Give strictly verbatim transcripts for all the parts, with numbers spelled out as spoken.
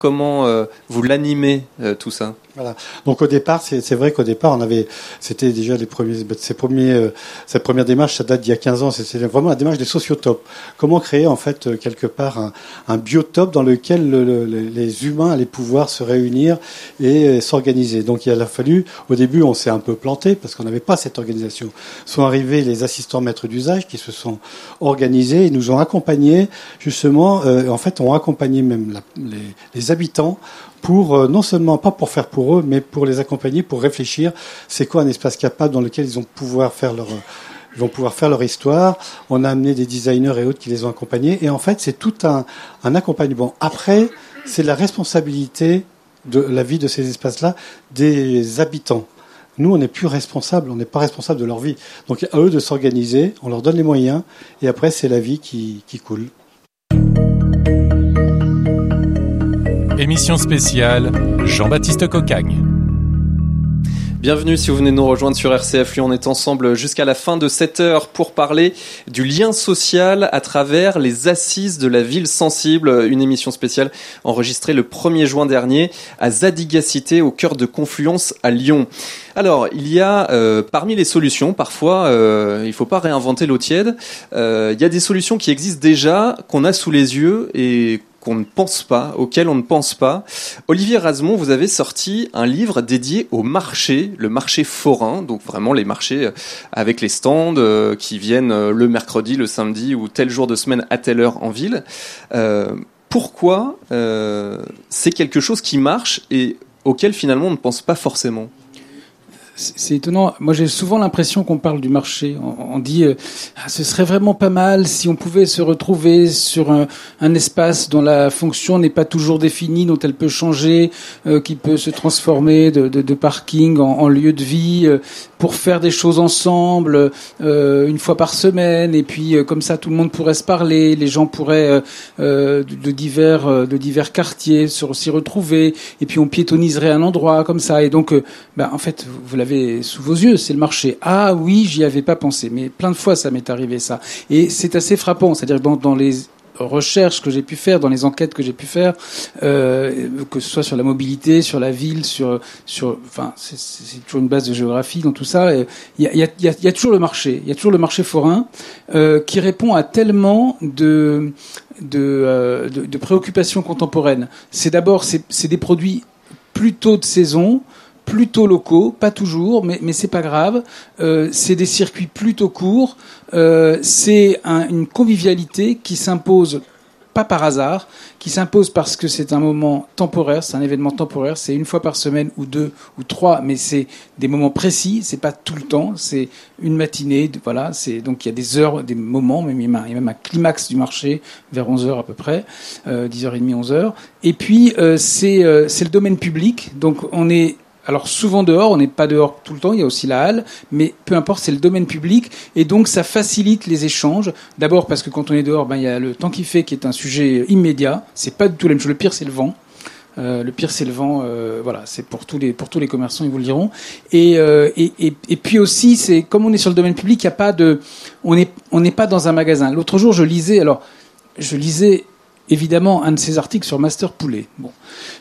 Comment euh, vous l'animez euh, tout ça? Voilà. Donc au départ, c'est, c'est vrai qu'au départ, on avait, c'était déjà les premiers, ces premiers, euh, cette première démarche, ça date d'il y a quinze ans. C'était vraiment la démarche des sociotopes. Comment créer en fait euh, quelque part un, un biotope dans lequel le, le, les humains allaient pouvoir se réunir et euh, s'organiser. Donc il a fallu, au début, on s'est un peu planté parce qu'on n'avait pas cette organisation. Sont arrivés les assistants maîtres d'usage qui se sont organisés et nous ont accompagnés justement. Euh, en fait, ont accompagné même la, les, les habitants. Pour euh, non seulement pas pour faire pour eux, mais pour les accompagner, pour réfléchir. C'est quoi un espace capable dans lequel ils vont pouvoir faire leur, ils vont pouvoir faire leur histoire. On a amené des designers et autres qui les ont accompagnés. Et en fait, c'est tout un, un accompagnement. Après, c'est la responsabilité de la vie de ces espaces-là des habitants. Nous, on n'est plus responsables, on n'est pas responsable de leur vie. Donc, à eux de s'organiser, on leur donne les moyens, et après, c'est la vie qui, qui coule. Émission spéciale Jean-Baptiste Cocagne. Bienvenue si vous venez de nous rejoindre sur R C F Lyon. On est ensemble jusqu'à la fin de cette heure pour parler du lien social à travers les assises de la ville sensible. Une émission spéciale enregistrée le premier juin dernier à Zadigacité, au cœur de Confluence à Lyon. Alors, il y a euh, parmi les solutions, parfois, euh, il ne faut pas réinventer l'eau tiède. Euh, il y a des solutions qui existent déjà, qu'on a sous les yeux et qu'on ne pense pas, auquel on ne pense pas. Olivier Razemont, vous avez sorti un livre dédié au marché, le marché forain, donc vraiment les marchés avec les stands euh, qui viennent le mercredi, le samedi ou tel jour de semaine à telle heure en ville. Euh, pourquoi euh, c'est quelque chose qui marche et auquel finalement on ne pense pas forcément ? C'est étonnant. Moi, j'ai souvent l'impression qu'on parle du marché. On, on dit, euh, ah, ce serait vraiment pas mal si on pouvait se retrouver sur un, un espace dont la fonction n'est pas toujours définie, dont elle peut changer, euh, qui peut se transformer de, de, de parking en, en lieu de vie, euh, pour faire des choses ensemble, euh, une fois par semaine. Et puis, euh, comme ça, tout le monde pourrait se parler. Les gens pourraient euh, euh, de, de divers, euh, de divers quartiers se, s'y retrouver. Et puis, on piétonniserait un endroit comme ça. Et donc, euh, ben, en fait, vous, vous l'avez sous vos yeux, c'est le marché. Ah oui, j'y avais pas pensé, mais plein de fois ça m'est arrivé ça. Et c'est assez frappant, c'est-à-dire que dans, dans les recherches que j'ai pu faire, dans les enquêtes que j'ai pu faire, euh, que ce soit sur la mobilité, sur la ville, sur, sur, enfin, c'est, c'est toujours une base de géographie dans tout ça. Il y a, il y a, il y a, il y a toujours le marché, il y a toujours le marché forain euh, qui répond à tellement de de, euh, de, de préoccupations contemporaines. C'est d'abord, c'est, c'est des produits plutôt de saison, plutôt locaux, pas toujours, mais, mais c'est pas grave. Euh, c'est des circuits plutôt courts. Euh, c'est un, une convivialité qui s'impose pas par hasard, qui s'impose parce que c'est un moment temporaire, c'est un événement temporaire, c'est une fois par semaine ou deux ou trois, mais c'est des moments précis, c'est pas tout le temps, c'est une matinée, voilà, c'est donc il y a des heures, des moments, même il y a même un climax du marché vers onze heures à peu près, euh, dix heures trente, onze heures. Et puis euh, c'est euh, c'est le domaine public, donc on est alors souvent dehors, on n'est pas dehors tout le temps, il y a aussi la halle, mais peu importe, c'est le domaine public, et donc ça facilite les échanges. D'abord parce que quand on est dehors, ben, il y a le temps qu'il fait qui est un sujet immédiat, c'est pas du tout la même chose, le pire c'est le vent. Euh, le pire c'est le vent, euh, voilà, c'est pour tous les pour tous les commerçants, ils vous le diront. Et euh, et, et et puis aussi, c'est comme on est sur le domaine public, il y a pas de, on est on n'est pas dans un magasin. L'autre jour, je lisais, alors je lisais évidemment un de ces articles sur Master Poulet. Bon,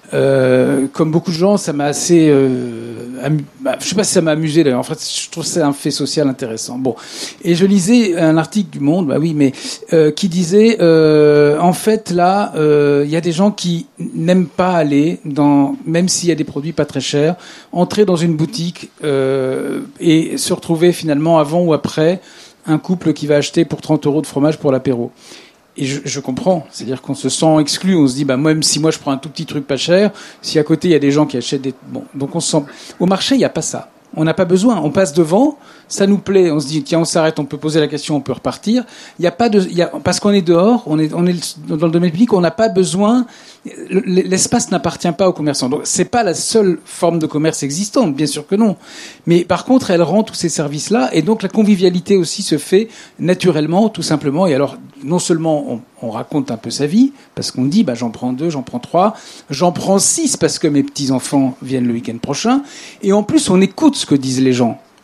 euh, comme beaucoup de gens, ça m'a assez, euh, amu... bah, je sais pas si ça m'a amusé d'ailleurs. En fait, je trouve que c'est un fait social intéressant. Bon, et je lisais un article du Monde, bah oui, mais euh, qui disait, euh, en fait, là, il euh, y a des gens qui n'aiment pas aller dans, même s'il y a des produits pas très chers, entrer dans une boutique euh, et se retrouver finalement avant ou après un couple qui va acheter pour trente euros de fromage pour l'apéro. Et je, je comprends, c'est-à-dire qu'on se sent exclu, on se dit, bah, même si moi je prends un tout petit truc pas cher, si à côté il y a des gens qui achètent des... Bon, donc on se sent... Au marché, il n'y a pas ça. On n'a pas besoin. On passe devant, ça nous plaît, on se dit, tiens, on s'arrête, on peut poser la question, on peut repartir. Il n'y a pas de... Il y a... Parce qu'on est dehors, on est, on est dans le domaine public, on n'a pas besoin... L'espace n'appartient pas aux commerçants. Donc, c'est pas la seule forme de commerce existante, bien sûr que non. Mais par contre, elle rend tous ces services-là, et donc la convivialité aussi se fait naturellement, tout simplement. Et alors, non seulement on, on raconte un peu sa vie, parce qu'on dit, bah, j'en prends deux, j'en prends trois, j'en prends six parce que mes petits-enfants viennent le week-end prochain, et en plus, on écoute ce que disent les gens.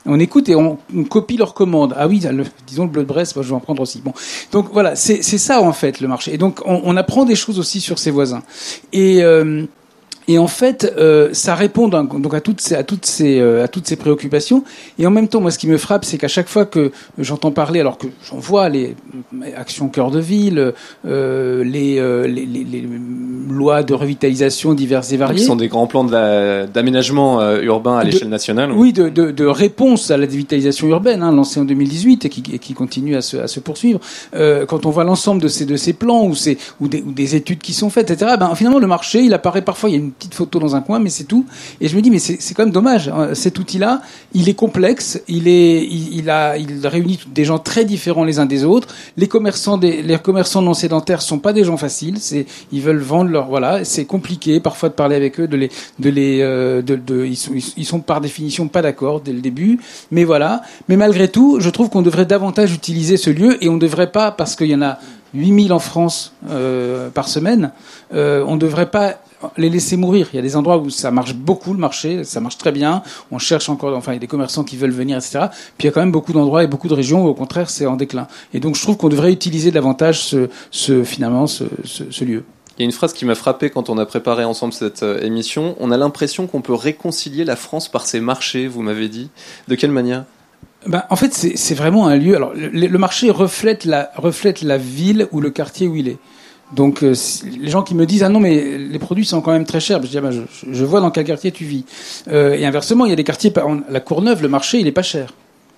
On écoute et on, on copie leurs commandes. Ah oui, le, disons le bleu de Brest, moi je vais en prendre aussi. Bon, donc voilà, c'est, c'est ça en fait le marché. Et donc on, on apprend des choses aussi sur ses voisins. Et euh, Et en fait, euh, ça répond donc à toutes ces, à toutes ces, euh, à toutes ces préoccupations. Et en même temps, moi, ce qui me frappe, c'est qu'à chaque fois que j'entends parler, alors que j'en vois les actions cœur de ville, euh, les, euh, les, les, les lois de revitalisation diverses et variées, qui sont des grands plans de la, d'aménagement euh, urbain à de, l'échelle nationale. Oui, de, de, de réponse à la dévitalisation urbaine, hein, lancée en deux mille dix-huit et qui, et qui continue à se, à se poursuivre. Euh, quand on voit l'ensemble de ces, de ces plans ou, ces, ou, des, ou des études qui sont faites, et cetera. Ben finalement, le marché, il apparaît parfois. Il y a une petite photo dans un coin, mais c'est tout. Et je me dis, mais c'est, c'est quand même dommage. Cet outil-là, il est complexe, il est, il, il a, il réunit des gens très différents les uns des autres. Les commerçants, des, les commerçants non sédentaires sont pas des gens faciles. C'est, ils veulent vendre leur, voilà, c'est compliqué parfois de parler avec eux, de les, de les, euh, de, de, ils sont, ils sont par définition pas d'accord dès le début. Mais voilà. Mais malgré tout, je trouve qu'on devrait davantage utiliser ce lieu et on devrait pas, parce qu'il y en a huit mille en France euh, par semaine, euh, on devrait pas les laisser mourir. Il y a des endroits où ça marche beaucoup, le marché, ça marche très bien. On cherche encore, enfin, il y a des commerçants qui veulent venir, et cetera. Puis il y a quand même beaucoup d'endroits et beaucoup de régions où, au contraire, c'est en déclin. Et donc, je trouve qu'on devrait utiliser davantage ce, ce finalement, ce, ce, ce lieu. Il y a une phrase qui m'a frappé quand on a préparé ensemble cette euh, émission. On a l'impression qu'on peut réconcilier la France par ses marchés, vous m'avez dit. De quelle manière ? Ben, en fait, c'est, c'est vraiment un lieu. Alors, le, le marché reflète la, reflète la ville ou le quartier où il est. Donc, euh, les gens qui me disent « Ah non, mais les produits sont quand même très chers », je dis ah ben, je, je vois dans quel quartier tu vis. Euh, et inversement, il y a des quartiers, la Courneuve, le marché, il est pas cher.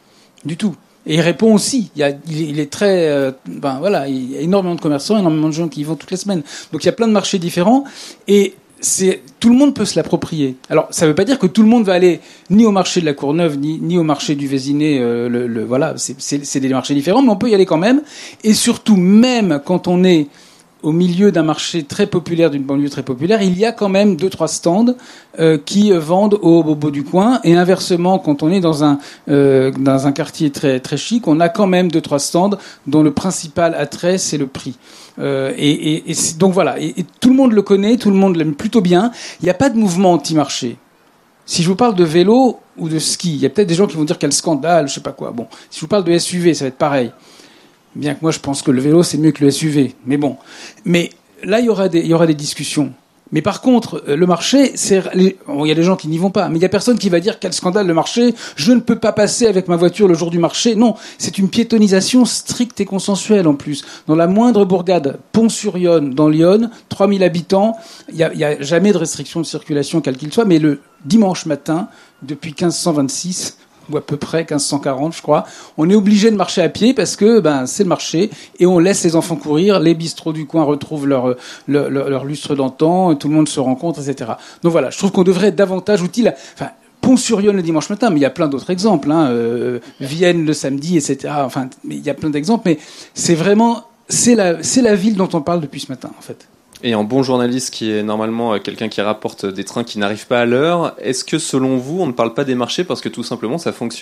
Du tout. Et il répond aussi. Il, y a, il, il est très... Euh, ben voilà, il y a énormément de commerçants, énormément de gens qui y vont toutes les semaines. Donc, il y a plein de marchés différents. Et c'est, tout le monde peut se l'approprier. Alors, ça ne veut pas dire que tout le monde va aller ni au marché de la Courneuve, ni, ni au marché du Vésinet. Euh, le, le, voilà, c'est, c'est, c'est des marchés différents, mais on peut y aller quand même. Et surtout, même quand on est au milieu d'un marché très populaire, d'une banlieue très populaire, il y a quand même deux, trois stands euh, qui vendent aux bobos du coin. Et inversement, quand on est dans un euh, dans un quartier très très chic, on a quand même deux, trois stands dont le principal attrait, c'est le prix. Euh, et, et, et donc voilà, et, et tout le monde le connaît, tout le monde l'aime plutôt bien. Il n'y a pas de mouvement anti-marché. Si je vous parle de vélo ou de ski, il y a peut-être des gens qui vont dire quel scandale, je sais pas quoi. Bon, si je vous parle de S U V, ça va être pareil. Bien que moi, je pense que le vélo, c'est mieux que le S U V. Mais bon. Mais là, il y aura des, il y aura des discussions. Mais par contre, le marché, c'est, bon, il y a des gens qui n'y vont pas. Mais il y a personne qui va dire quel scandale le marché. Je ne peux pas passer avec ma voiture le jour du marché. Non. C'est une piétonisation stricte et consensuelle, en plus. Dans la moindre bourgade, Pont-sur-Yonne, dans l'Yonne, trois mille habitants, il y a, il y a jamais de restriction de circulation, quel qu'il soit. Mais le dimanche matin, depuis quinze cent vingt-six, ou à peu près quinze cent quarante, je crois, on est obligé de marcher à pied parce que ben c'est le marché et on laisse les enfants courir, les bistrots du coin retrouvent leur leur, leur, leur lustre d'antan, tout le monde se rencontre, et cetera. Donc voilà, je trouve qu'on devrait être davantage utile. Enfin, Pont-sur-Yonne le dimanche matin, mais il y a plein d'autres exemples, hein, euh, Vienne le samedi, et cetera. Enfin, il y a plein d'exemples, mais c'est vraiment c'est la c'est la ville dont on parle depuis ce matin, en fait. Et un bon journaliste qui est normalement quelqu'un qui rapporte des trains qui n'arrivent pas à l'heure, est-ce que selon vous, on ne parle pas des marchés parce que tout simplement ça fonctionne ?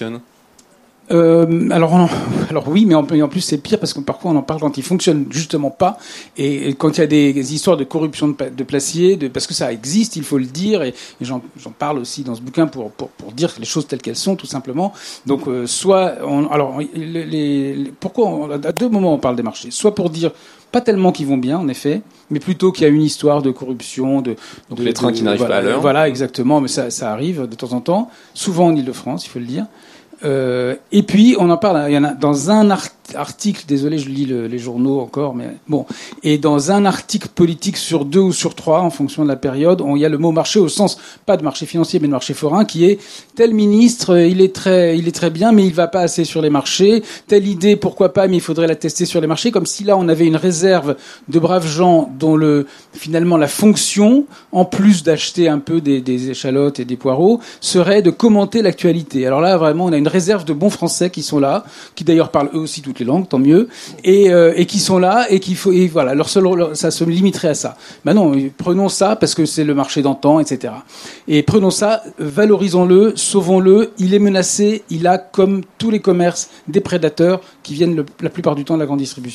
Euh, alors, on en, alors oui, mais en, en plus c'est pire parce que parfois on en parle quand ils fonctionnent justement pas et, et quand il y a des, des histoires de corruption de, de placiers, de, parce que ça existe, il faut le dire et, et j'en, j'en parle aussi dans ce bouquin pour, pour, pour dire les choses telles qu'elles sont tout simplement. Donc euh, soit, on, alors les, les, les, pourquoi on, à deux moments on parle des marchés, soit pour dire pas tellement qu'ils vont bien en effet, mais plutôt qu'il y a une histoire de corruption, de donc de, les trains de, qui n'arrivent voilà, pas à l'heure. Voilà exactement, mais ça, ça arrive de temps en temps, souvent en Île-de-France, il faut le dire. Euh, et puis on en parle. Il y en a dans un art- article. Désolé, je lis le, les journaux encore, mais bon. Et dans un article politique sur deux ou sur trois, en fonction de la période, on, il y a le mot marché au sens pas de marché financier, mais de marché forain, qui est tel ministre, il est très, il est très bien, mais il va pas assez sur les marchés. Telle idée, pourquoi pas, mais il faudrait la tester sur les marchés. Comme si là on avait une réserve de braves gens dont le finalement la fonction, en plus d'acheter un peu des, des échalotes et des poireaux, serait de commenter l'actualité. Alors là, vraiment, on a une réserve de bons Français qui sont là, qui d'ailleurs parlent eux aussi toutes les langues, tant mieux, et, euh, et qui sont là et qu'il faut, et voilà, leur seul, leur, ça se limiterait à ça. Ben non, prenons ça parce que c'est le marché d'antan, et cetera. Et prenons ça, valorisons-le, sauvons-le. Il est menacé, il a comme tous les commerces des prédateurs qui viennent le, la plupart du temps de la grande distribution.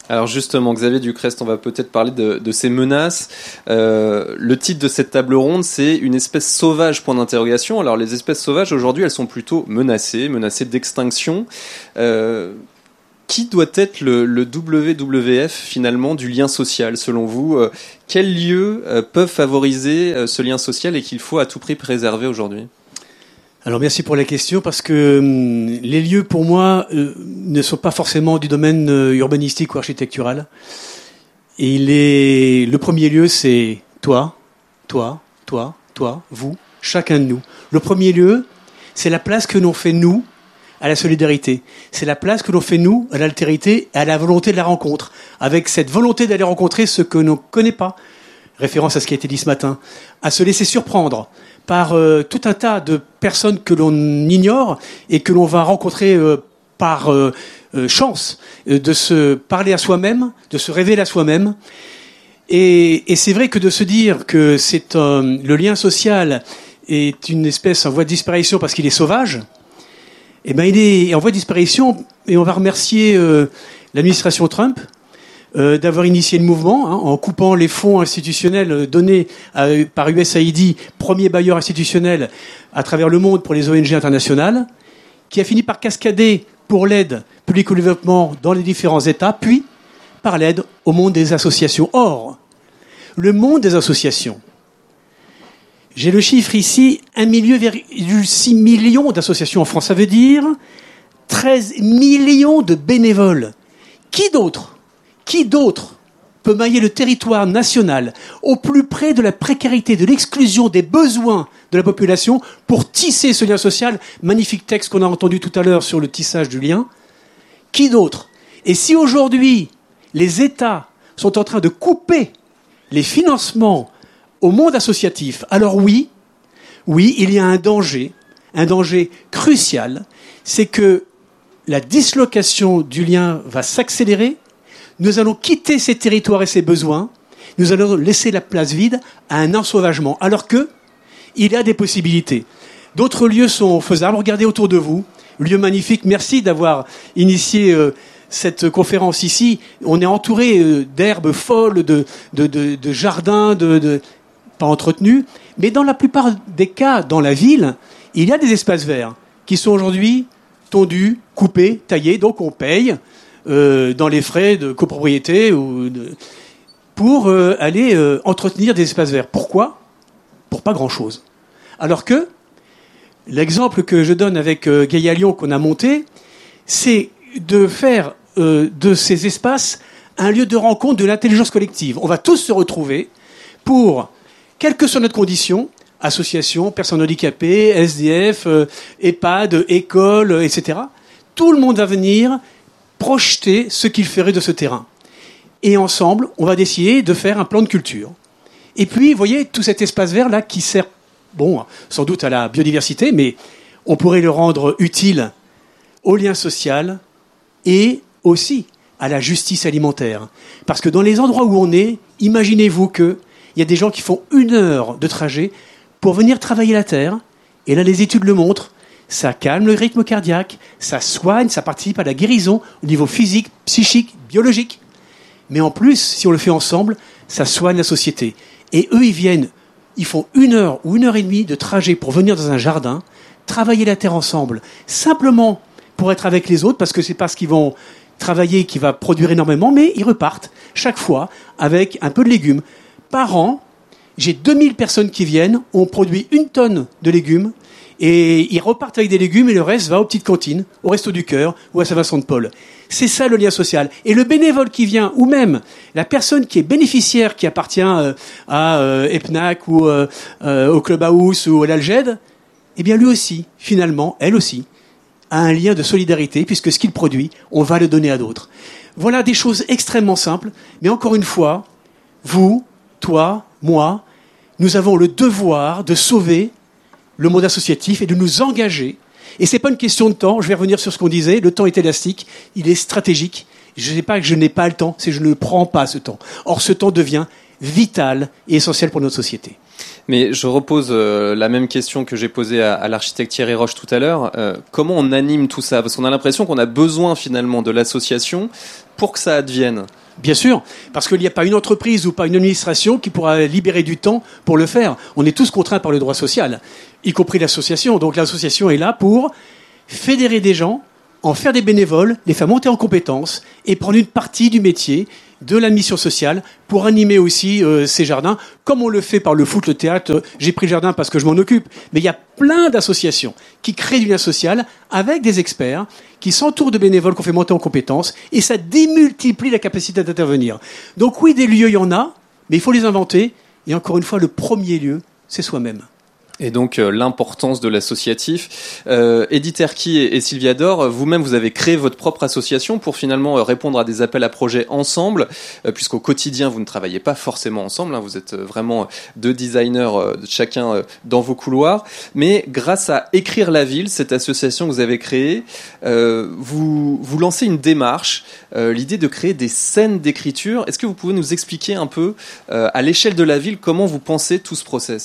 Alors justement, Xavier Ducrest, on va peut-être parler de, de ces menaces. Euh, le titre de cette table ronde, c'est une espèce sauvage, point d'interrogation. Alors les espèces sauvages, aujourd'hui, elles sont plutôt menacées, menacées d'extinction. Euh, qui doit être le, le W W F, finalement, du lien social, selon vous? euh, Quels lieux euh, peuvent favoriser euh, ce lien social et qu'il faut à tout prix préserver aujourd'hui? Alors merci pour la question, parce que hum, les lieux pour moi euh, ne sont pas forcément du domaine euh, urbanistique ou architectural. Et il est le premier lieu, c'est toi, toi, toi, toi, vous, chacun de nous. Le premier lieu, c'est la place que l'on fait nous à la solidarité. C'est la place que l'on fait nous à l'altérité, à la volonté de la rencontre, avec cette volonté d'aller rencontrer ce que l'on ne connaît pas. Référence à ce qui a été dit ce matin, à se laisser surprendre par euh, tout un tas de personnes que l'on ignore et que l'on va rencontrer euh, par euh, euh, chance, euh, de se parler à soi-même, de se révéler à soi-même. Et, et c'est vrai que de se dire que c'est euh, le lien social est une espèce en voie de disparition parce qu'il est sauvage, eh ben il est en voie de disparition, et on va remercier euh, l'administration Trump Euh, d'avoir initié le mouvement, hein, en coupant les fonds institutionnels donnés à, par U S A I D, premier bailleur institutionnel à travers le monde pour les O N G internationales, qui a fini par cascader pour l'aide publique au développement dans les différents États, puis par l'aide au monde des associations. Or, le monde des associations, j'ai le chiffre ici, un virgule six million d'associations en France, ça veut dire treize millions de bénévoles. Qui d'autre Qui d'autre peut mailler le territoire national au plus près de la précarité, de l'exclusion, des besoins de la population pour tisser ce lien social? Magnifique texte qu'on a entendu tout à l'heure sur le tissage du lien. Qui d'autre? Et si aujourd'hui, les États sont en train de couper les financements au monde associatif, alors oui, oui, il y a un danger, un danger crucial, c'est que la dislocation du lien va s'accélérer. Nous allons quitter ces territoires et ces besoins. Nous allons laisser la place vide à un ensauvagement. Alors que il y a des possibilités. D'autres lieux sont faisables. Regardez autour de vous. Lieu magnifique. Merci d'avoir initié euh, cette conférence ici. On est entouré euh, d'herbes folles, de, de, de, de jardins, de, de, pas entretenus. Mais dans la plupart des cas, dans la ville, il y a des espaces verts qui sont aujourd'hui tondus, coupés, taillés. Donc on paye Euh, dans les frais de copropriété ou de, pour euh, aller euh, entretenir des espaces verts. Pourquoi ? Pour pas grand-chose. Alors que l'exemple que je donne avec euh, Gaïa Lyon qu'on a monté, c'est de faire euh, de ces espaces un lieu de rencontre de l'intelligence collective. On va tous se retrouver pour, quelle que soit notre condition, association, personnes handicapées, S D F, euh, EHPAD, école, et cetera. Tout le monde va venir projeter ce qu'il ferait de ce terrain. Et ensemble, on va décider de faire un plan de culture. Et puis, vous voyez, tout cet espace vert-là qui sert, bon, sans doute à la biodiversité, mais on pourrait le rendre utile au lien social et aussi à la justice alimentaire. Parce que dans les endroits où on est, imaginez-vous qu'il y a des gens qui font une heure de trajet pour venir travailler la terre. Et là, les études le montrent. Ça calme le rythme cardiaque, ça soigne, ça participe à la guérison au niveau physique, psychique, biologique. Mais en plus, si on le fait ensemble, ça soigne la société. Et eux, ils viennent, ils font une heure ou une heure et demie de trajet pour venir dans un jardin, travailler la terre ensemble, simplement pour être avec les autres, parce que c'est parce qu'ils vont travailler qui va produire énormément, mais ils repartent chaque fois avec un peu de légumes. Par an, j'ai deux mille personnes qui viennent, on produit une tonne de légumes, et ils repartent avec des légumes et le reste va aux petites cantines, au Resto du Cœur ou à Saint-Vincent-de-Paul. C'est ça le lien social. Et le bénévole qui vient, ou même la personne qui est bénéficiaire, qui appartient euh, à euh, EPNAC ou euh, euh, au Clubhouse ou à l'Alged, eh bien lui aussi, finalement, elle aussi, a un lien de solidarité, puisque ce qu'il produit, on va le donner à d'autres. Voilà des choses extrêmement simples, mais encore une fois, vous, toi, moi, nous avons le devoir de sauver le monde associatif et de nous engager. Et c'est pas une question de temps, je vais revenir sur ce qu'on disait, le temps est élastique, il est stratégique. Je ne sais pas que je n'ai pas le temps, c'est que je ne prends pas ce temps. Or, ce temps devient vitale et essentielle pour notre société. Mais je repose euh, la même question que j'ai posée à, à l'architecte Thierry Roche tout à l'heure. Euh, comment on anime tout ça ? Parce qu'on a l'impression qu'on a besoin finalement de l'association pour que ça advienne. Bien sûr, parce qu'il n'y a pas une entreprise ou pas une administration qui pourra libérer du temps pour le faire. On est tous contraints par le droit social, y compris l'association. Donc l'association est là pour fédérer des gens, en faire des bénévoles, les faire monter en compétences et prendre une partie du métier, de la mission sociale, pour animer aussi euh, ces jardins, comme on le fait par le foot, le théâtre. J'ai pris le jardin parce que je m'en occupe. Mais il y a plein d'associations qui créent du lien social avec des experts, qui s'entourent de bénévoles qu'on fait monter en compétences, et ça démultiplie la capacité d'intervenir. Donc oui, des lieux, il y en a, mais il faut les inventer. Et encore une fois, le premier lieu, c'est soi-même. Et donc euh, l'importance de l'associatif. Euh, Edith Erki et, et Sylvia Dor, vous-même vous avez créé votre propre association pour finalement euh, répondre à des appels à projets ensemble, euh, puisqu'au quotidien vous ne travaillez pas forcément ensemble, hein, vous êtes euh, vraiment deux designers euh, chacun euh, dans vos couloirs, mais grâce à Écrire la ville, cette association que vous avez créée, euh, vous, vous lancez une démarche, euh, l'idée de créer des scènes d'écriture. Est-ce que vous pouvez nous expliquer un peu euh, à l'échelle de la ville comment vous pensez tout ce process ?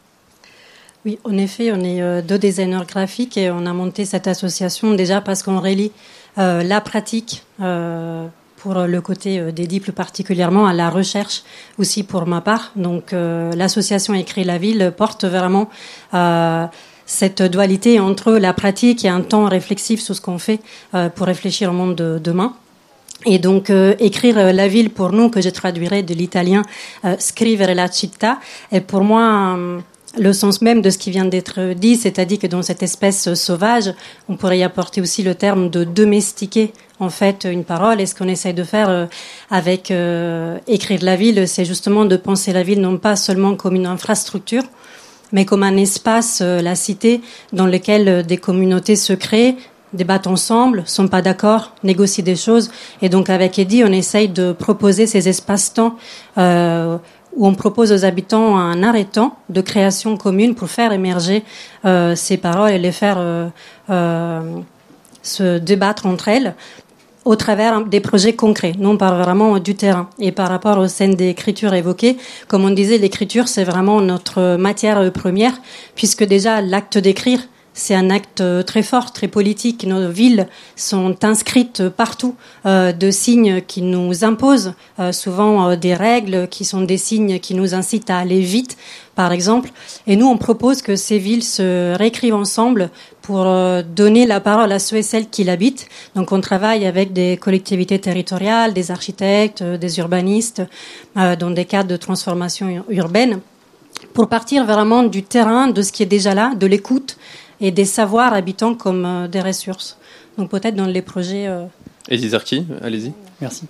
Oui, en effet, on est deux designers graphiques et on a monté cette association déjà parce qu'on relie euh, la pratique euh, pour le côté dédié plus particulièrement à la recherche aussi pour ma part. Donc euh, l'association Écrire la ville porte vraiment euh, cette dualité entre la pratique et un temps réflexif sur ce qu'on fait euh, pour réfléchir au monde de demain. Et donc, euh, écrire euh, la ville, pour nous, que je traduirais de l'italien, euh, scrivere la città, est pour moi euh, le sens même de ce qui vient d'être dit, c'est-à-dire que dans cette espèce sauvage, on pourrait y apporter aussi le terme de domestiquer, en fait, une parole. Et ce qu'on essaye de faire euh, avec euh, Écrire la ville, c'est justement de penser la ville non pas seulement comme une infrastructure, mais comme un espace, euh, la cité, dans lequel euh, des communautés se créent, débattent ensemble, sont pas d'accord, négocient des choses. Et donc, avec Eddy, on essaye de proposer ces espaces-temps euh, où on propose aux habitants un arrêt-temps de création commune pour faire émerger euh, ces paroles et les faire euh, euh, se débattre entre elles au travers des projets concrets, non pas vraiment du terrain. Et par rapport aux scènes d'écriture évoquées, comme on disait, l'écriture, c'est vraiment notre matière première, puisque déjà, l'acte d'écrire, c'est un acte très fort, très politique. Nos villes sont inscrites partout euh, de signes qui nous imposent, euh, souvent euh, des règles qui sont des signes qui nous incitent à aller vite, par exemple. Et nous, on propose que ces villes se réécrivent ensemble pour euh, donner la parole à ceux et celles qui l'habitent. Donc, on travaille avec des collectivités territoriales, des architectes, euh, des urbanistes, euh, dans des cadres de transformation urbaine, pour partir vraiment du terrain, de ce qui est déjà là, de l'écoute, et des savoirs habitants comme euh, des ressources. Donc peut-être dans les projets... Euh... Edith Erki, allez-y. Merci.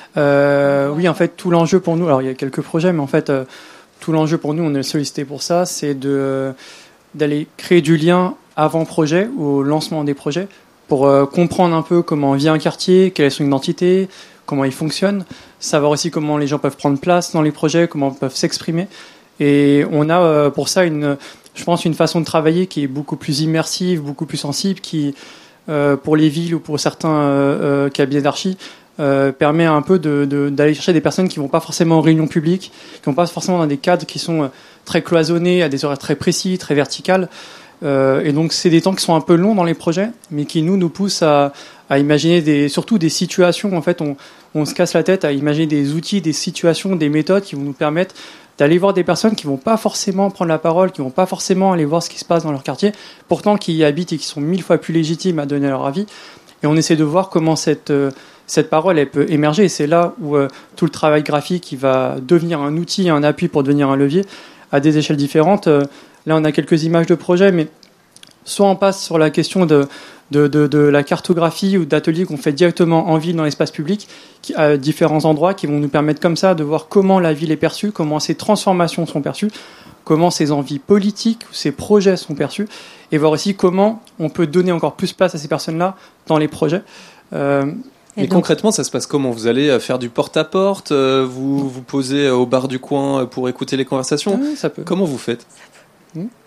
Euh, oui, en fait, tout l'enjeu pour nous, alors il y a quelques projets, mais en fait, euh, tout l'enjeu pour nous, on est sollicité pour ça, c'est de, euh, d'aller créer du lien avant projet, au lancement des projets, pour euh, comprendre un peu comment vit un quartier, quelle est son identité, comment il fonctionne, savoir aussi comment les gens peuvent prendre place dans les projets, comment ils peuvent s'exprimer. Et on a euh, pour ça une... je pense, une façon de travailler qui est beaucoup plus immersive, beaucoup plus sensible, qui, euh, pour les villes ou pour certains euh, euh, cabinets d'archi, euh, permet un peu de, de, d'aller chercher des personnes qui ne vont pas forcément en réunion publique, qui ne vont pas forcément dans des cadres qui sont très cloisonnés, à des horaires très précis, très verticales. Euh, et donc, c'est des temps qui sont un peu longs dans les projets, mais qui, nous, nous poussent à, à imaginer des, surtout des situations. En fait, on, on se casse la tête à imaginer des outils, des situations, des méthodes qui vont nous permettre d'aller voir des personnes qui vont pas forcément prendre la parole, qui vont pas forcément aller voir ce qui se passe dans leur quartier, pourtant qui y habitent et qui sont mille fois plus légitimes à donner leur avis. Et on essaie de voir comment cette, euh, cette parole elle peut émerger. Et c'est là où euh, tout le travail graphique qui va devenir un outil, un appui pour devenir un levier à des échelles différentes. Euh, là, on a quelques images de projets, mais soit on passe sur la question de, de, de, de la cartographie ou d'ateliers qu'on fait directement en ville, dans l'espace public, qui, à différents endroits, qui vont nous permettre comme ça de voir comment la ville est perçue, comment ses transformations sont perçues, comment ses envies politiques ou ses projets sont perçus, et voir aussi comment on peut donner encore plus place à ces personnes-là dans les projets. Euh, Et donc, concrètement, ça se passe comment ? Vous allez faire du porte-à-porte, vous vous posez au bar du coin pour écouter les conversations ? Oui, ça peut. Comment vous faites ?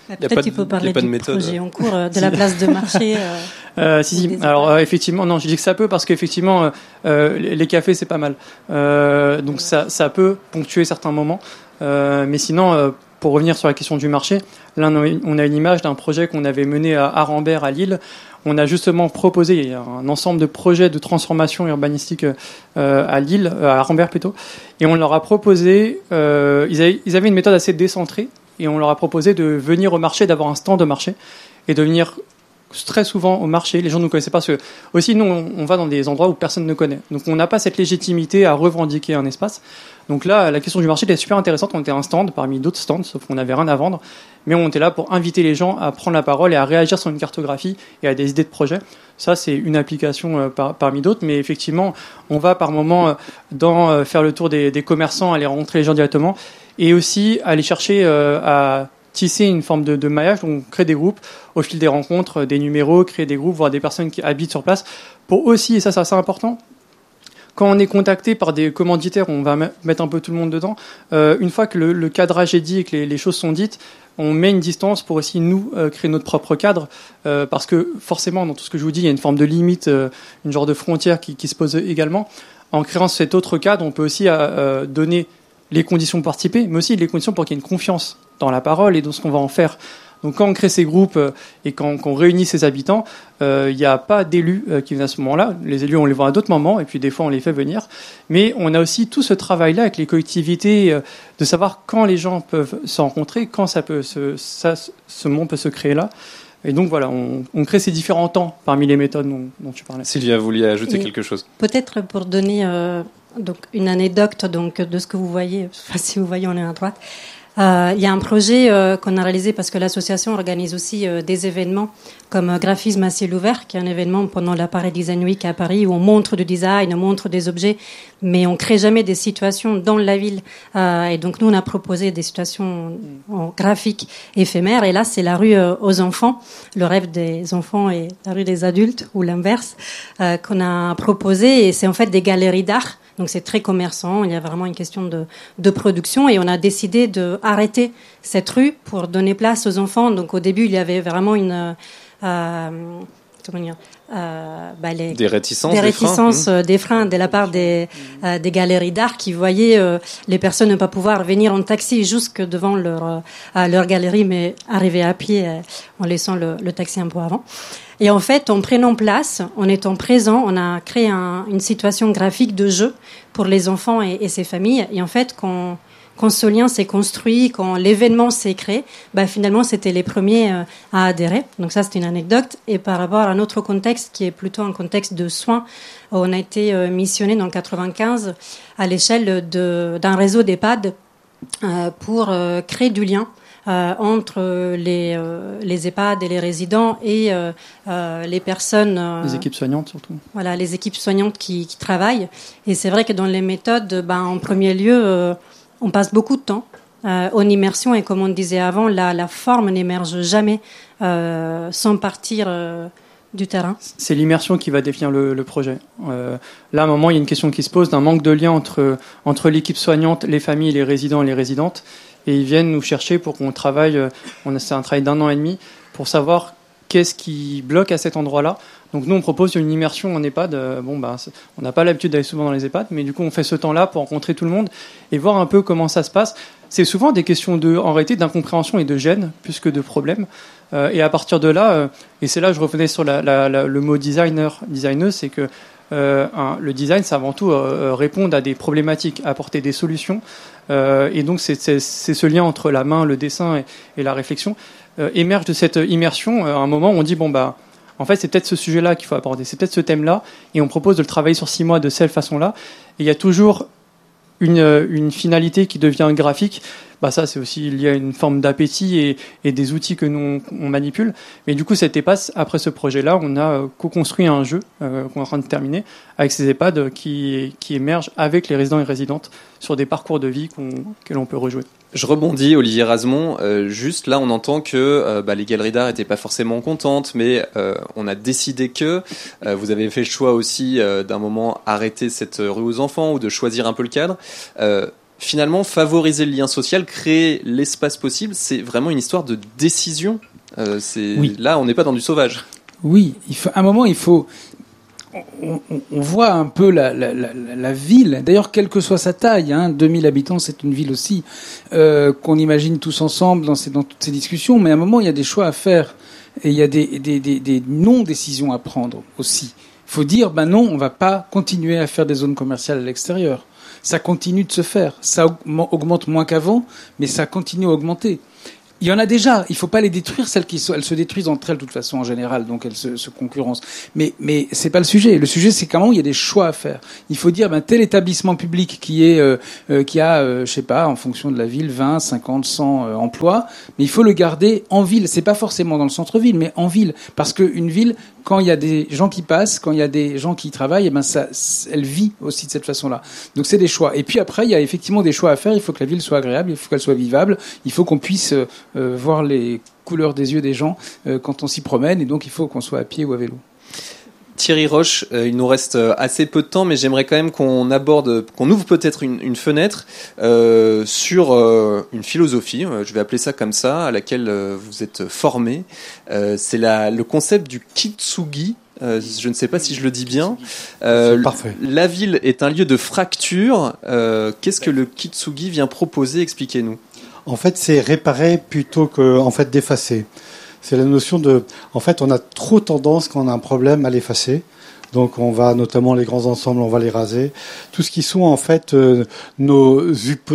Peut-être tu peux parler du projet en cours, de la place de marché. Euh, euh, si, si. Alors euh, effectivement, non, je dis que ça peut parce qu'effectivement, euh, les cafés c'est pas mal. Euh, donc ça, ça peut ponctuer certains moments. Euh, mais sinon, euh, pour revenir sur la question du marché, là on a une image d'un projet qu'on avait mené à Arambert à Lille. On a justement proposé un ensemble de projets de transformation urbanistique euh, à Lille, à Arambert plutôt, et on leur a proposé. Euh, ils, avaient, ils avaient une méthode assez décentrée. Et on leur a proposé de venir au marché, d'avoir un stand de marché et de venir très souvent au marché. Les gens ne nous connaissaient pas parce que aussi nous on, on va dans des endroits où personne ne connaît. Donc on n'a pas cette légitimité à revendiquer un espace. Donc là la question du marché était super intéressante. On était un stand parmi d'autres stands, sauf qu'on n'avait rien à vendre. Mais on était là pour inviter les gens à prendre la parole et à réagir sur une cartographie et à des idées de projet. Ça c'est une application euh, par, parmi d'autres. Mais effectivement on va par moment euh, dans euh, faire le tour des, des commerçants, aller rencontrer les gens directement. Et aussi aller chercher euh, à tisser une forme de, de maillage. Donc, on crée des groupes au fil des rencontres, des numéros, créer des groupes, voir des personnes qui habitent sur place. Pour aussi, et ça c'est assez important, quand on est contacté par des commanditaires, on va mettre un peu tout le monde dedans, euh, une fois que le, le cadrage est dit et que les, les choses sont dites, on met une distance pour aussi nous euh, créer notre propre cadre, euh, parce que forcément, dans tout ce que je vous dis, il y a une forme de limite, euh, une genre de frontière qui, qui se pose également. En créant cet autre cadre, on peut aussi euh, donner les conditions pour participer, mais aussi les conditions pour qu'il y ait une confiance dans la parole et dans ce qu'on va en faire. Donc quand on crée ces groupes et quand, quand on réunit ces habitants, il euh, n'y a pas d'élus euh, qui viennent à ce moment-là. Les élus, on les voit à d'autres moments, et puis des fois, on les fait venir. Mais on a aussi tout ce travail-là avec les collectivités, euh, de savoir quand les gens peuvent se rencontrer, quand ça peut se, ça, ce monde peut se créer là. Et donc voilà, on, on crée ces différents temps parmi les méthodes dont, dont tu parlais. Sylvia, vous vouliez ajouter et quelque chose? Peut-être pour donner... Euh Donc une anecdote donc de ce que vous voyez, enfin, si vous voyez on est à droite. Euh, il y a un projet euh, qu'on a réalisé parce que l'association organise aussi euh, des événements comme euh, Graphisme à ciel ouvert, qui est un événement pendant la Paris Design Week à Paris où on montre du design, on montre des objets, mais on crée jamais des situations dans la ville. Euh, et donc nous on a proposé des situations en graphiques éphémères. Et là c'est la rue euh, aux enfants, le rêve des enfants et la rue des adultes ou l'inverse euh, qu'on a proposé. Et c'est en fait des galeries d'art. Donc c'est très commerçant, il y a vraiment une question de, de production et on a décidé d'arrêter cette rue pour donner place aux enfants. Donc au début, il y avait vraiment une... Euh, comment dire euh, bah les, Des réticences, des, des réticences, freins, euh, des freins de la part des, euh, des galeries d'art qui voyaient euh, les personnes ne pas pouvoir venir en taxi jusque devant leur, euh, leur galerie, mais arriver à pied euh, en laissant le, le taxi un peu avant. Et en fait, en prenant place, en étant présent, on a créé un, une situation graphique de jeu pour les enfants et, et ses familles. Et en fait, quand, quand ce lien s'est construit, quand l'événement s'est créé, bah finalement, c'était les premiers euh, à adhérer. Donc ça, c'est une anecdote. Et par rapport à un autre contexte qui est plutôt un contexte de soins, on a été euh, missionné dans le quatre-vingt-quinze à l'échelle de, d'un réseau d'EHPAD euh, pour euh, créer du lien. Euh, entre les, euh, les EHPAD et les résidents et euh, euh, les personnes... Euh, les équipes soignantes surtout. Voilà, les équipes soignantes qui, qui travaillent. Et c'est vrai que dans les méthodes, ben, en premier lieu, euh, on passe beaucoup de temps euh, en immersion et comme on disait avant, la, la forme n'émerge jamais euh, sans partir... Euh, du terrain. C'est l'immersion qui va définir le, le projet. Euh, là, à un moment, il y a une question qui se pose d'un manque de lien entre, entre l'équipe soignante, les familles, les résidents et les résidentes. Et ils viennent nous chercher pour qu'on travaille, on a, c'est un travail d'un an et demi, pour savoir qu'est-ce qui bloque à cet endroit-là. Donc nous, on propose une immersion en EHPAD. Bon, bah, on n'a pas l'habitude d'aller souvent dans les EHPAD, mais du coup, on fait ce temps-là pour rencontrer tout le monde et voir un peu comment ça se passe. C'est souvent des questions de, en réalité, d'incompréhension et de gêne, plus que de problèmes. Euh, et à partir de là, euh, et c'est là que je revenais sur la, la, la, le mot designer, designeuse, c'est que euh, un, le design, c'est avant tout euh, répondre à des problématiques, apporter des solutions. Euh, et donc, c'est, c'est, c'est ce lien entre la main, le dessin et, et la réflexion euh, émerge de cette immersion. Euh, à un moment où on dit, bon, bah, en fait, c'est peut-être ce sujet-là qu'il faut aborder, c'est peut-être ce thème-là, et on propose de le travailler sur six mois de cette façon-là. Et il y a toujours une, une finalité qui devient graphique. Bah ça, c'est aussi lié à une forme d'appétit et, et des outils que nous on, on manipule. Mais du coup, cette EHPAD, après ce projet-là, on a co-construit un jeu euh, qu'on est en train de terminer avec ces EHPAD qui, qui émergent avec les résidents et résidentes sur des parcours de vie qu'on, que l'on peut rejouer. Je rebondis, Olivier Razemont. Euh, juste là, on entend que euh, bah, les galeries d'art n'étaient pas forcément contentes, mais euh, on a décidé que euh, vous avez fait le choix aussi euh, d'un moment arrêter cette rue aux enfants ou de choisir un peu le cadre. Euh, finalement, favoriser le lien social, créer l'espace possible, c'est vraiment une histoire de décision. Euh, c'est... Oui. Là, on n'est pas dans du sauvage. Oui, il faut, à un moment, il faut... On, on, on voit un peu la, la, la, la ville, d'ailleurs, quelle que soit sa taille, hein, deux mille habitants, c'est une ville aussi, euh, qu'on imagine tous ensemble dans, ces, dans toutes ces discussions, mais à un moment, il y a des choix à faire, et il y a des, des, des, des non-décisions à prendre aussi. Il faut dire, ben non, on va pas continuer à faire des zones commerciales à l'extérieur. Ça continue de se faire. Ça augmente moins qu'avant, mais ça continue à augmenter. Il y en a déjà. Il ne faut pas les détruire. Celles qui sont, elles se détruisent entre elles de toute façon en général, donc elles se, se concurrencent. Mais, mais c'est pas le sujet. Le sujet, c'est qu'à un moment il y a des choix à faire. Il faut dire, ben tel établissement public qui est, euh, euh, qui a, euh, je sais pas, en fonction de la ville, vingt, cinquante, cent euh, emplois, mais il faut le garder en ville. C'est pas forcément dans le centre-ville, mais en ville, parce qu'une ville, quand il y a des gens qui passent, quand il y a des gens qui y travaillent, eh ben ça, elle vit aussi de cette façon-là. Donc c'est des choix. Et puis après, il y a effectivement des choix à faire. Il faut que la ville soit agréable, il faut qu'elle soit vivable, il faut qu'on puisse euh, Euh, voir les couleurs des yeux des gens euh, quand on s'y promène, et donc il faut qu'on soit à pied ou à vélo. Thierry Roche, euh, il nous reste assez peu de temps, mais j'aimerais quand même qu'on aborde, qu'on ouvre peut-être une, une fenêtre euh, sur euh, une philosophie, euh, je vais appeler ça comme ça, à laquelle euh, vous êtes formé. Euh, c'est la, le concept du kitsugi. Euh, je ne sais pas si je le dis bien. Euh, Parfait. La ville est un lieu de fracture. Euh, qu'est-ce que le kitsugi vient proposer ? Expliquez-nous. En fait, c'est réparer plutôt que, en fait, d'effacer. C'est la notion de, en fait, on a trop tendance quand on a un problème à l'effacer. Donc, on va, notamment les grands ensembles, on va les raser. Tout ce qui sont, en fait, euh, nos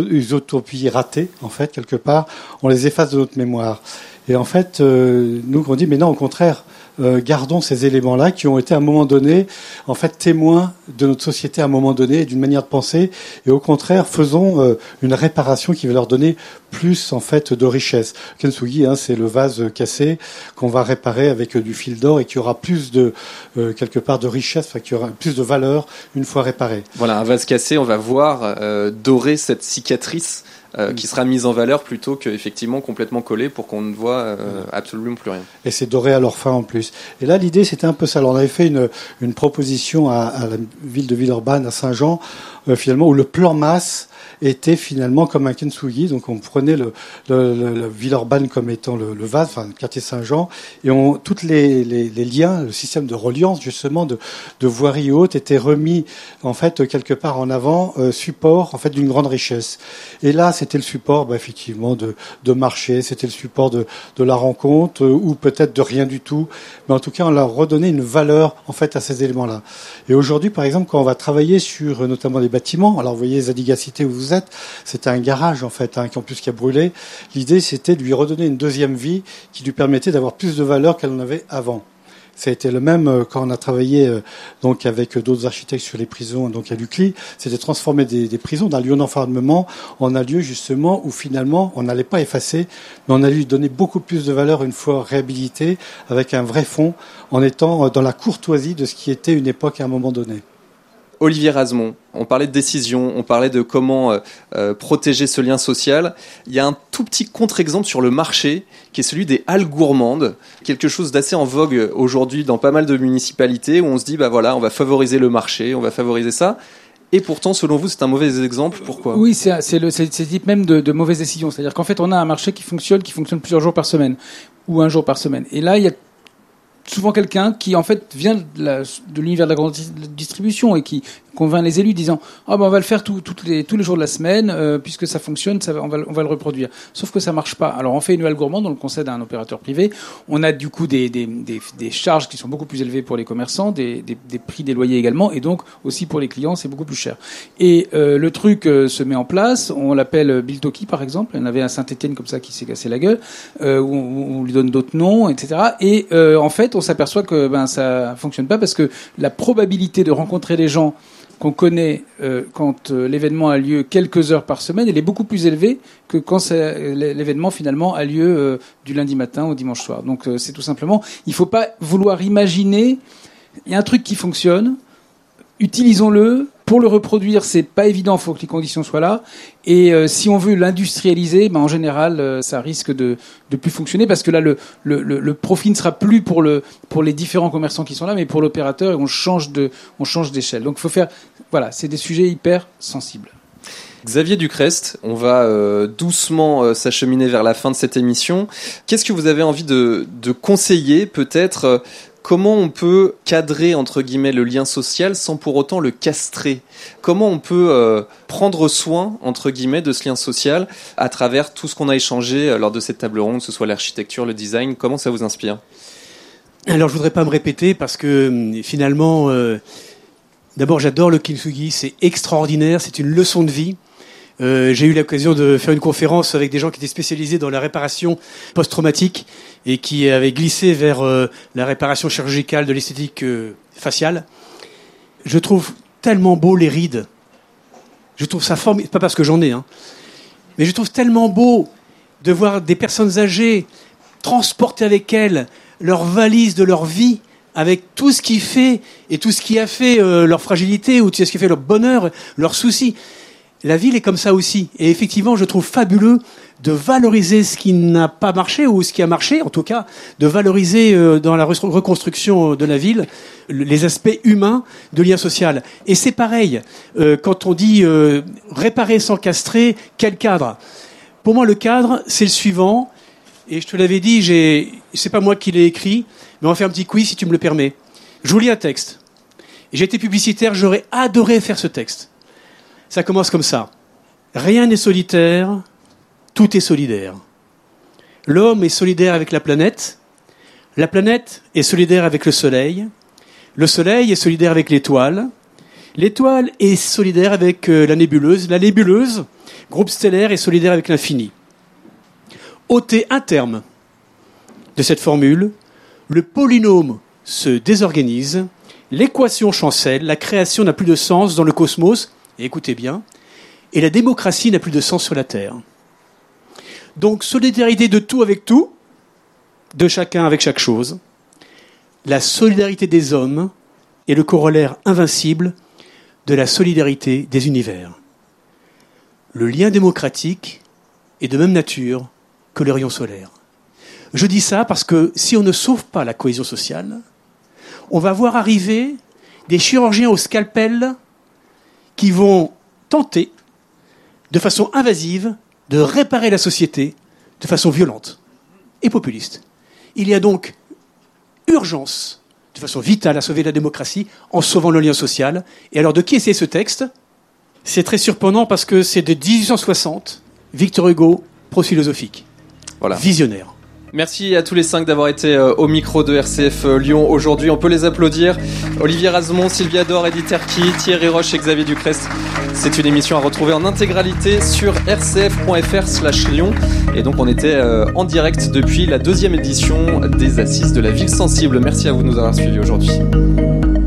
utopies ratées, en fait, quelque part, on les efface de notre mémoire. Et en fait, euh, nous, on dit, mais non, au contraire, euh, gardons ces éléments-là qui ont été à un moment donné, en fait, témoins de notre société à un moment donné, d'une manière de penser, et au contraire, faisons euh, une réparation qui va leur donner plus, en fait, de richesse. Kintsugi, hein, c'est le vase cassé qu'on va réparer avec euh, du fil d'or et qui aura plus de, euh, quelque part, de richesse, enfin, qui aura plus de valeur une fois réparé. Voilà, un vase cassé, on va voir euh, dorer cette cicatrice Euh, qui sera mise en valeur plutôt qu'effectivement complètement collée pour qu'on ne voit euh, absolument plus rien. Et c'est doré à leur fin en plus. Et là, l'idée, c'était un peu ça. Alors, on avait fait une, une proposition à, à la ville de Villeurbanne, à Saint-Jean, euh, finalement, où le plan masse était finalement comme un kintsugi. Donc, on prenait le, le, le, le Villeurbanne comme étant le, le vase, enfin, le quartier Saint-Jean, et on, toutes les, les, les liens, le système de reliance, justement, de, de voirie haute, étaient remis, en fait, quelque part en avant, euh, support, en fait, d'une grande richesse. Et là, c'était le support, bah, effectivement, de, de marché, c'était le support de, de la rencontre, euh, ou peut-être de rien du tout. Mais en tout cas, on leur redonnait une valeur, en fait, à ces éléments-là. Et aujourd'hui, par exemple, quand on va travailler sur, notamment les bâtiments, alors vous voyez, Zadig Cité où vous êtes, c'était un garage, en fait, hein, qui en plus qui a brûlé. L'idée, c'était de lui redonner une deuxième vie qui lui permettait d'avoir plus de valeur qu'elle en avait avant. Ça a été le même quand on a travaillé euh, donc avec d'autres architectes sur les prisons, donc à l'U C L I, c'était transformer des, des prisons d'un lieu d'enfermement en un lieu justement où finalement on n'allait pas effacer, mais on allait lui donner beaucoup plus de valeur une fois réhabilité, avec un vrai fond, en étant dans la courtoisie de ce qui était une époque à un moment donné. Olivier Razemont, on parlait de décision, on parlait de comment euh, euh, protéger ce lien social. Il y a un tout petit contre-exemple sur le marché, qui est celui des halles gourmandes, quelque chose d'assez en vogue aujourd'hui dans pas mal de municipalités, où on se dit, bah voilà, on va favoriser le marché, on va favoriser ça. Et pourtant, selon vous, c'est un mauvais exemple. Pourquoi ? Oui, c'est, c'est le c'est, c'est type même de, de mauvaise décision. C'est-à-dire qu'en fait, on a un marché qui fonctionne, qui fonctionne plusieurs jours par semaine, ou un jour par semaine. Et là, il y a souvent quelqu'un qui en fait vient de, la, de l'univers de la grande distribution et qui convainc les élus disant ah ben on va le faire tout, toutes les, tous les jours de la semaine euh, puisque ça fonctionne, ça va, on va on va le reproduire. Sauf que ça marche pas. Alors on fait une halle gourmande, on le concède à un opérateur privé. On a du coup des, des, des, des charges qui sont beaucoup plus élevées pour les commerçants, des, des, des prix des loyers également, et donc aussi pour les clients c'est beaucoup plus cher. Et euh, le truc euh, se met en place. On l'appelle Biltoki par exemple. Il y en avait à Saint-Étienne comme ça qui s'est cassé la gueule. Euh, où on, on lui donne d'autres noms, et cetera. Et euh, en fait on s'aperçoit que ben ça fonctionne pas parce que la probabilité de rencontrer des gens qu'on connaît euh, quand euh, l'événement a lieu quelques heures par semaine, elle est beaucoup plus élevée que quand ça, l'événement finalement a lieu euh, du lundi matin au dimanche soir. Donc euh, c'est tout simplement, il faut pas vouloir imaginer, il y a un truc qui fonctionne, utilisons-le. Pour le reproduire, c'est pas évident, il faut que les conditions soient là. Et euh, si on veut l'industrialiser, ben en général, euh, ça risque de de plus fonctionner parce que là, le, le le profit ne sera plus pour le pour les différents commerçants qui sont là, mais pour l'opérateur. Et on change de on change d'échelle. Donc, il faut faire. Voilà, c'est des sujets hyper sensibles. Xavier Ducrest, on va euh, doucement euh, s'acheminer vers la fin de cette émission. Qu'est-ce que vous avez envie de, de conseiller, peut-être euh, comment on peut cadrer, entre guillemets, le lien social sans pour autant le castrer? Comment on peut euh, prendre soin, entre guillemets, de ce lien social à travers tout ce qu'on a échangé euh, lors de cette table ronde, que ce soit l'architecture, le design? Comment ça vous inspire? Alors, je voudrais pas me répéter parce que finalement, euh, d'abord, j'adore le kintsugi, c'est extraordinaire, c'est une leçon de vie. Euh, j'ai eu l'occasion de faire une conférence avec des gens qui étaient spécialisés dans la réparation post-traumatique et qui avaient glissé vers euh, la réparation chirurgicale de l'esthétique euh, faciale. Je trouve tellement beau les rides. Je trouve ça formidable, pas parce que j'en ai, hein, mais je trouve tellement beau de voir des personnes âgées transporter avec elles leur valise de leur vie, avec tout ce qui fait et tout ce qui a fait euh, leur fragilité ou tout ce qui fait leur bonheur, leurs soucis. La ville est comme ça aussi. Et effectivement, je trouve fabuleux de valoriser ce qui n'a pas marché ou ce qui a marché, en tout cas, de valoriser euh, dans la reconstruction de la ville les aspects humains de lien social. Et c'est pareil, euh, quand on dit euh, réparer sans castrer, quel cadre? Pour moi, le cadre, c'est le suivant. Et je te l'avais dit, j'ai, c'est pas moi qui l'ai écrit, mais on va faire un petit quiz si tu me le permets. Je vous lis un texte. J'ai été publicitaire, j'aurais adoré faire ce texte. Ça commence comme ça. Rien n'est solitaire, tout est solidaire. L'homme est solidaire avec la planète, la planète est solidaire avec le soleil, le soleil est solidaire avec l'étoile, l'étoile est solidaire avec la nébuleuse, la nébuleuse, groupe stellaire, est solidaire avec l'infini. Ôtez un terme de cette formule, le polynôme se désorganise, l'équation chancelle, la création n'a plus de sens dans le cosmos, et écoutez bien, et la démocratie n'a plus de sens sur la Terre. Donc, solidarité de tout avec tout, de chacun avec chaque chose. La solidarité des hommes est le corollaire invincible de la solidarité des univers. Le lien démocratique est de même nature que le rayon solaire. Je dis ça parce que si on ne sauve pas la cohésion sociale, on va voir arriver des chirurgiens au scalpel qui vont tenter, de façon invasive, de réparer la société de façon violente et populiste. Il y a donc urgence, de façon vitale, à sauver la démocratie en sauvant le lien social. Et alors, de qui est ce texte? C'est très surprenant parce que c'est de dix-huit cent soixante, Victor Hugo, prose philosophique. Voilà. Visionnaire. Merci à tous les cinq d'avoir été au micro de R C F Lyon aujourd'hui. On peut les applaudir. Olivier Razemont, Sylvia Dor, Edith Terki, Thierry Roche et Xavier Ducrest. C'est une émission à retrouver en intégralité sur r c f point f r slash Lyon. Et donc on était en direct depuis la deuxième édition des Assises de la Ville Sensible. Merci à vous de nous avoir suivis aujourd'hui.